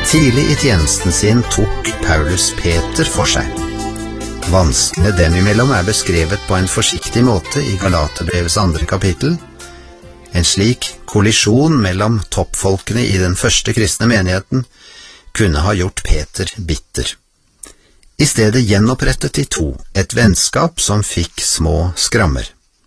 Tidlig i tjenesten sin tok Paulus Peter for seg. Vanskene dem imellom beskrevet på en forsiktig måte i Galaterbrevets 2. kapittel. En slik kollisjon mellom toppfolkene i den første kristne menigheten kunne ha gjort Peter bitter. I stedet gjenopprettet de to et vennskap som fikk små skrammer.